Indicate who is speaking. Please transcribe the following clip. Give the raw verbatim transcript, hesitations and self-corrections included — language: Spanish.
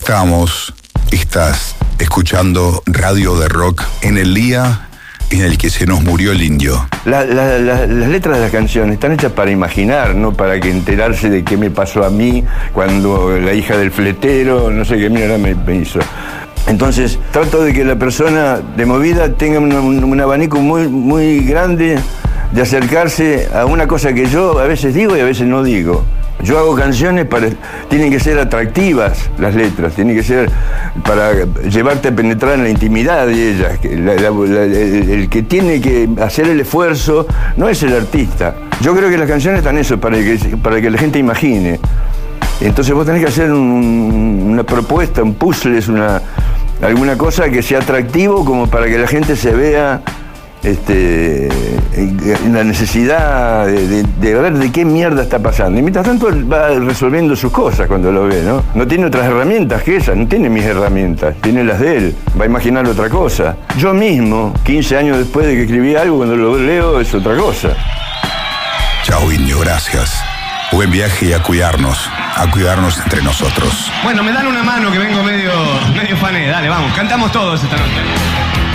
Speaker 1: Estamos, estás escuchando Radio de Rock en el día en el que se nos murió el indio.
Speaker 2: La, la, la, las letras de las canciones están hechas para imaginar, no para que enterarse de qué me pasó a mí cuando la hija del fletero, no sé qué mierda me, me hizo. Entonces trato de que la persona de movida tenga un, un, un abanico muy, muy grande de acercarse a una cosa que yo a veces digo y a veces no digo. Yo hago canciones para... Tienen que ser atractivas las letras, tienen que ser para llevarte a penetrar en la intimidad de ellas. La, la, la, el, el que tiene que hacer el esfuerzo no es el artista. Yo creo que las canciones están eso, para que, para que la gente imagine. Entonces vos tenés que hacer un, una propuesta, un puzzle, es una, alguna cosa que sea atractivo como para que la gente se vea... Este, la necesidad de, de, de ver de qué mierda está pasando. Y mientras tanto va resolviendo sus cosas cuando lo ve, ¿no? No tiene otras herramientas que esas, no tiene mis herramientas, tiene las de él. Va a imaginar otra cosa. Yo mismo, quince años después de que escribí algo, cuando lo leo es otra cosa.
Speaker 1: Chao, indio, gracias. Buen viaje y a cuidarnos, a cuidarnos entre nosotros.
Speaker 3: Bueno, me dan una mano que vengo medio, medio fané. Dale, vamos, cantamos todos esta noche.